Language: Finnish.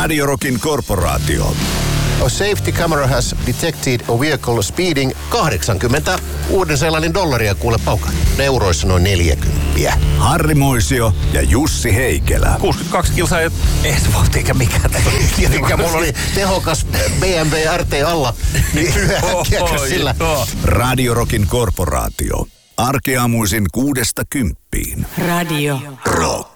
Radio Rockin korporaatio. A safety camera has detected a vehicle speeding 80 Uuden-Seelannin dollaria kuule paukan. Euroissa noin 40. Harri Moisio ja Jussi Heikelä. 62 kilsaa ei se voi eikä mikään. Tietenkään mulla oli tehokas BMW RT alla, niin äkkiäkö sillä. Radio Rockin korporaatio. Arkeaamuisin 6–10. Radio Rock.